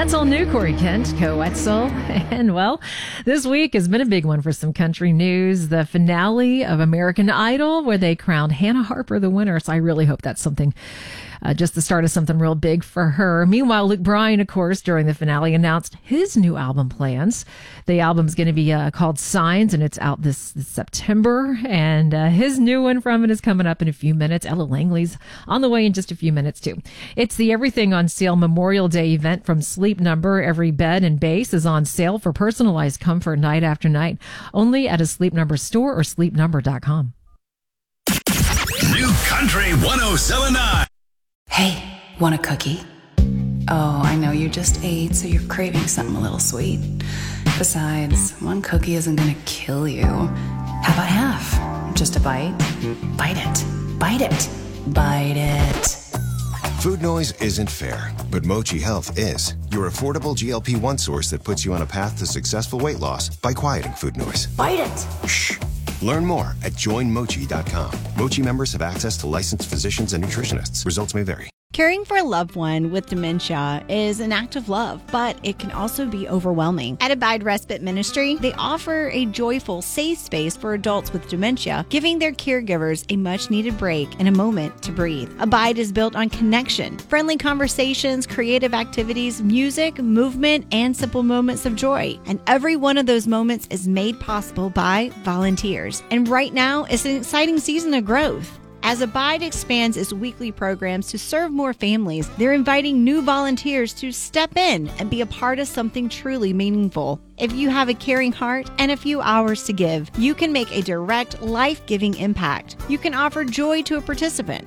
That's all new, Corey Kent, Coetzel. And, well, this week has been a big one for some country news. The finale of American Idol, where they crowned Hannah Harper the winner. So I really hope that's something, just the start of something real big for her. Meanwhile, Luke Bryan, of course, during the finale announced his new album plans. The album's going to be called Signs, and it's out this September. And his new one from it is coming up in a few minutes. Ella Langley's on the way in just a few minutes, too. It's the Everything on Sale Memorial Day event from Sleep Number. Every bed and base is on sale for personalized comfort night after night, only at a Sleep Number store or sleepnumber.com. New Country 107.9. Hey, want a cookie? Oh, I know you just ate, so you're craving something a little sweet. Besides, one cookie isn't gonna kill you. How about half? Just a bite? Bite it. Bite it. Bite it. Food noise isn't fair, but Mochi Health is. Your affordable GLP-1 source that puts you on a path to successful weight loss by quieting food noise. Bite it. Shh. Learn more at joinmochi.com. Mochi members have access to licensed physicians and nutritionists. Results may vary. Caring for a loved one with dementia is an act of love, but it can also be overwhelming. At Abide Respite Ministry, they offer a joyful, safe space for adults with dementia, giving their caregivers a much-needed break and a moment to breathe. Abide is built on connection, friendly conversations, creative activities, music, movement, and simple moments of joy. And every one of those moments is made possible by volunteers. And right now, it's an exciting season of growth. As Abide expands its weekly programs to serve more families, they're inviting new volunteers to step in and be a part of something truly meaningful. If you have a caring heart and a few hours to give, you can make a direct, life-giving impact. You can offer joy to a participant,